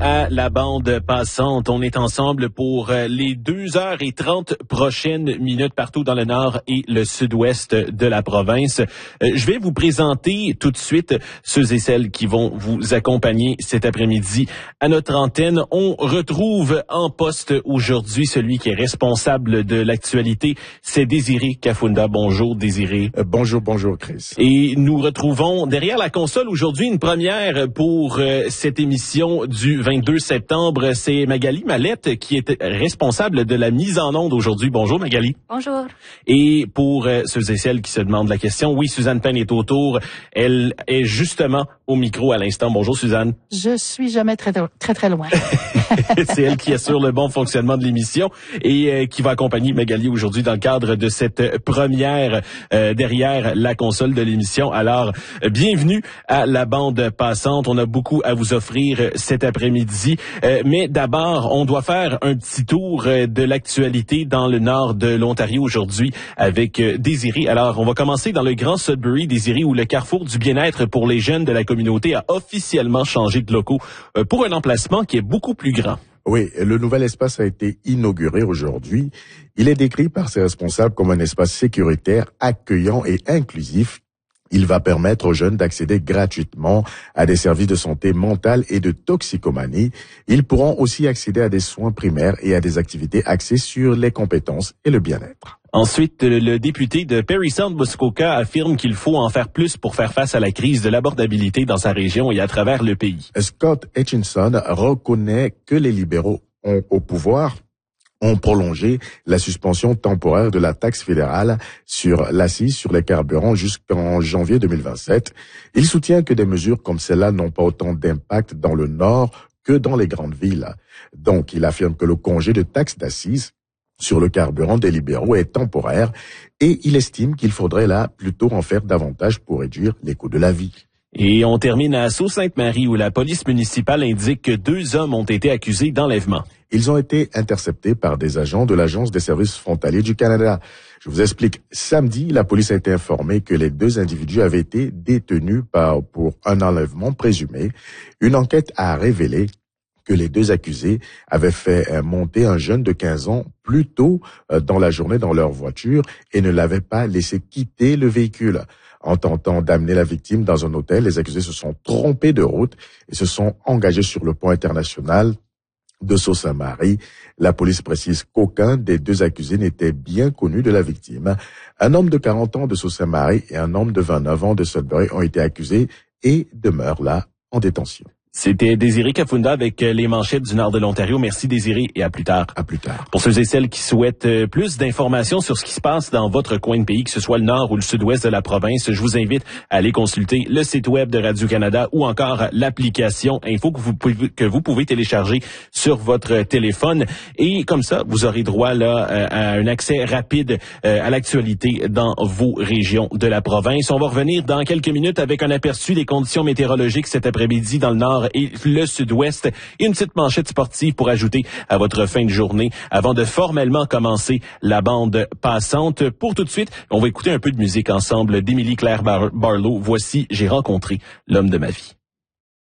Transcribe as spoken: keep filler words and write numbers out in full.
à la bande passante. On est ensemble pour les deux heures et trente prochaines minutes partout dans le nord et le sud-ouest de la province. Je vais vous présenter tout de suite ceux et celles qui vont vous accompagner cet après-midi à notre antenne. On retrouve en poste aujourd'hui celui qui est responsable de l'actualité. C'est Désiré Kafunda. Bonjour Désiré. Euh, bonjour, bonjour Chris. Et nous retrouvons derrière la console aujourd'hui une première pour euh, cette émission du vingt-deux septembre. C'est Magali Mallette qui est responsable de la mise en onde aujourd'hui. Bonjour Magali. Bonjour. Et pour euh, ceux et celles qui se demandent la question, oui, Suzanne Penn est autour. Elle est justement au micro à l'instant. Bonjour Suzanne. Je suis jamais très très très loin. C'est elle qui assure le bon fonctionnement de l'émission et euh, qui va accompagner Magali aujourd'hui dans le cadre de cette première euh, derrière la console de l'émission. Alors, euh, bienvenue à la bande passante. On a beaucoup à vous offrir euh, cet après-midi. Euh, mais d'abord, on doit faire un petit tour euh, de l'actualité dans le nord de l'Ontario aujourd'hui avec euh, Désiré. Alors, on va commencer dans le Grand Sudbury, Désiré, où le carrefour du bien-être pour les jeunes de la communauté a officiellement changé de locaux euh, pour un emplacement qui est beaucoup plus grand. Oui, le nouvel espace a été inauguré aujourd'hui. Il est décrit par ses responsables comme un espace sécuritaire, accueillant et inclusif. Il va permettre aux jeunes d'accéder gratuitement à des services de santé mentale et de toxicomanie. Ils pourront aussi accéder à des soins primaires et à des activités axées sur les compétences et le bien-être. Ensuite, le député de Parry Sound Muskoka affirme qu'il faut en faire plus pour faire face à la crise de l'abordabilité dans sa région et à travers le pays. Scott Hutchinson reconnaît que les libéraux ont au pouvoir ont prolongé la suspension temporaire de la taxe fédérale sur l'accise sur les carburants jusqu'en janvier deux mille vingt-sept. Il soutient que des mesures comme celle-là n'ont pas autant d'impact dans le Nord que dans les grandes villes. Donc, il affirme que le congé de taxe d'accise sur le carburant des libéraux est temporaire et il estime qu'il faudrait là plutôt en faire davantage pour réduire les coûts de la vie. Et on termine à Sault-Sainte-Marie où la police municipale indique que deux hommes ont été accusés d'enlèvement. Ils ont été interceptés par des agents de l'Agence des services frontaliers du Canada. Je vous explique. Samedi, la police a été informée que les deux individus avaient été détenus par, pour un enlèvement présumé. Une enquête a révélé que les deux accusés avaient fait monter un jeune de quinze ans plus tôt dans la journée dans leur voiture et ne l'avaient pas laissé quitter le véhicule. En tentant d'amener la victime dans un hôtel, les accusés se sont trompés de route et se sont engagés sur le pont international de Sault-Sainte-Marie. La police précise qu'aucun des deux accusés n'était bien connu de la victime. Un homme de quarante ans de Sault-Sainte-Marie et un homme de vingt-neuf ans de Sudbury ont été accusés et demeurent là en détention. C'était Désiré Kafunda avec les manchettes du nord de l'Ontario. Merci Désiré et à plus tard. À plus tard. Pour ceux et celles qui souhaitent plus d'informations sur ce qui se passe dans votre coin de pays, que ce soit le nord ou le sud-ouest de la province, je vous invite à aller consulter le site web de Radio-Canada ou encore l'application Info que vous pouvez, que vous pouvez télécharger sur votre téléphone. Et comme ça, vous aurez droit là à un accès rapide à l'actualité dans vos régions de la province. On va revenir dans quelques minutes avec un aperçu des conditions météorologiques cet après-midi dans le nord et le sud-ouest et une petite manchette sportive pour ajouter à votre fin de journée avant de formellement commencer la bande passante. Pour tout de suite, on va écouter un peu de musique ensemble d'Émilie Claire Bar- Barlow. Voici « J'ai rencontré l'homme de ma vie ».